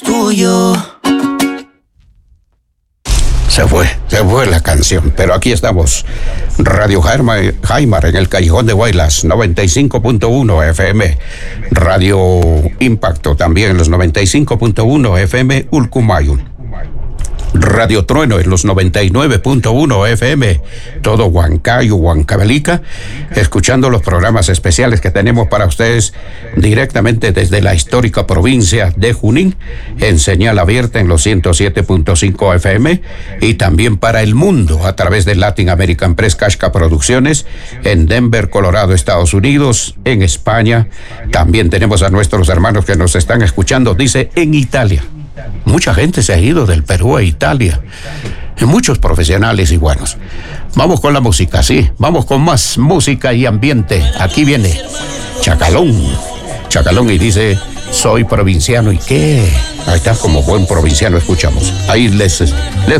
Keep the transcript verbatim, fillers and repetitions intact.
tuyo. Se fue, se fue la canción, pero aquí estamos. Radio Jaime, Jaimar en el Callejón de Guaylas, noventa y cinco punto uno F M. Radio Impacto también en los noventa y cinco punto uno F M Ulcumayun. Radio Trueno en los noventa y nueve punto uno F M, todo Huancayo, Huancavelica, escuchando los programas especiales que tenemos para ustedes directamente desde la histórica provincia de Junín, en señal abierta en los ciento siete punto cinco F M, y también para el mundo a través de Latin American Press Kashka Producciones, en Denver, Colorado, Estados Unidos, en España. También tenemos a nuestros hermanos que nos están escuchando, dice, en Italia. Mucha gente se ha ido del Perú a Italia, y muchos profesionales y buenos. Vamos con la música, sí, vamos con más música y ambiente. Aquí viene Chacalón, Chacalón y dice, soy provinciano, ¿y qué? Ahí está, como buen provinciano escuchamos. Ahí les, les